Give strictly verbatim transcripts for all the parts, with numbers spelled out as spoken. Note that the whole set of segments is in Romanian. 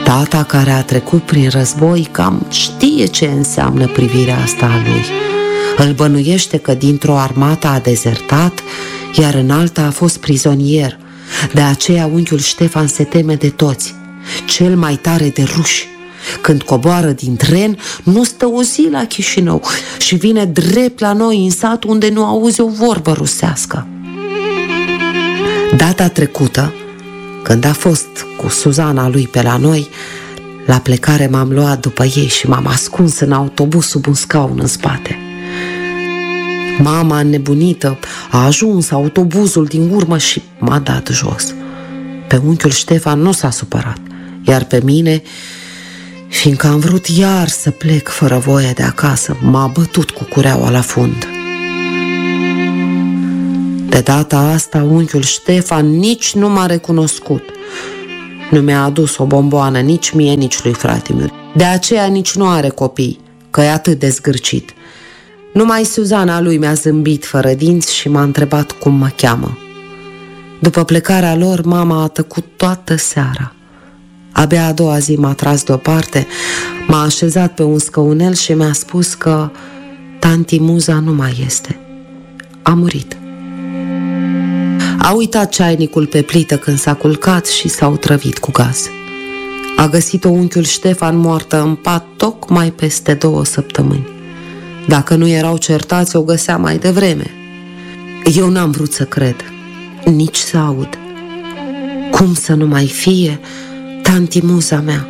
Tata, care a trecut prin război, cam știe ce înseamnă privirea asta a lui. Îl bănuiește că dintr-o armată a dezertat, iar în alta a fost prizonier. De aceea unchiul Ștefan se teme de toți, cel mai tare de ruși. Când coboară din tren, nu stă o zi la Chișinău și vine drept la noi în sat, unde nu auzi o vorbă rusească. Data trecută, când a fost cu Suzana lui pe la noi, la plecare m-am luat după ei și m-am ascuns în autobuz sub un scaun în spate. Mama, înnebunită, a ajuns autobuzul din urmă și m-a dat jos. Pe unchiul Ștefan nu s-a supărat, iar pe mine, fiindcă am vrut iar să plec fără voie de acasă, m-a bătut cu cureaua la fund. De data asta, unchiul Ștefan nici nu m-a recunoscut. Nu mi-a adus o bomboană nici mie, nici lui frate-miu. De aceea nici nu are copii, că e atât de zgârcit. Numai Suzana lui mi-a zâmbit fără dinți și m-a întrebat cum mă cheamă. După plecarea lor, mama a tăcut toată seara. Abia a doua zi m-a tras deoparte, m-a așezat pe un scăunel și mi-a spus că tanti Muza nu mai este. A murit. A uitat ceainicul pe plită când s-a culcat și s-a otrăvit cu gaz. A găsit-o unchiul Ștefan moartă în pat tocmai peste două săptămâni. Dacă nu erau certați, o găsea mai devreme. Eu n-am vrut să cred, nici să aud. Cum să nu mai fie tanti Muza mea?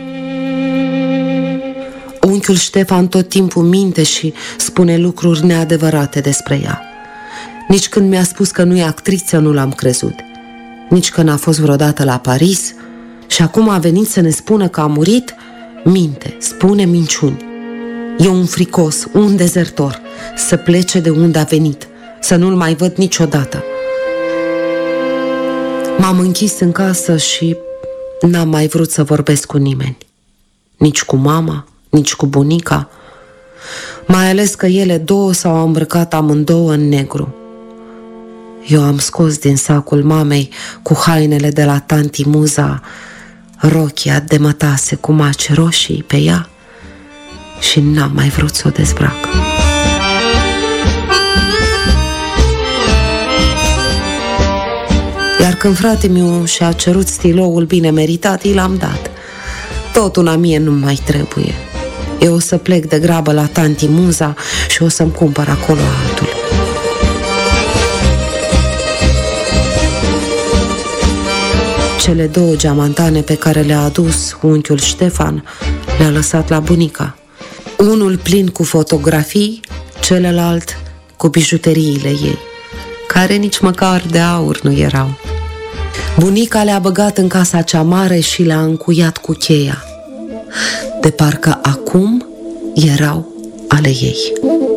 Unchiul Ștefan tot timpul minte și spune lucruri neadevărate despre ea. Nici când mi-a spus că nu e actriță, nu l-am crezut. Nici că n-a fost vreodată la Paris și acum a venit să ne spună că a murit, minte, spune minciuni. E un fricos, un dezertor, să plece de unde a venit, să nu-l mai văd niciodată. M-am închis în casă și n-am mai vrut să vorbesc cu nimeni. Nici cu mama, nici cu bunica, mai ales că ele două s-au îmbrăcat amândouă în negru. Eu am scos din sacul mamei cu hainele de la tanti Muza rochia de mătase cu maci roșii pe ea și n-am mai vrut să o dezbrac. Iar când frate-miu și-a cerut stiloul bine meritat, i l-am dat. Tot una mie nu mai trebuie. Eu o să plec de grabă la tanti Muza și o să-mi cumpăr acolo altul. Cele două geamantane pe care le-a adus unchiul Ștefan le-a lăsat la bunica. Unul plin cu fotografii, celălalt cu bijuteriile ei, care nici măcar de aur nu erau. Bunica le-a băgat în casa cea mare și le-a încuiat cu cheia, de parcă acum erau ale ei.